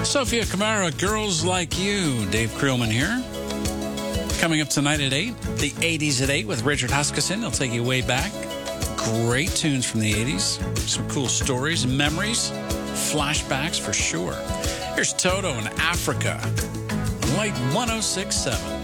Sophia Kamara, Girls Like You. Dave Creelman here. Coming up tonight at 8, the 80s at 8 with Richard Huskisson. He'll take you way back. Great tunes from the 80s. Some cool stories, memories, flashbacks for sure. Here's Toto in Africa. Light 106.7.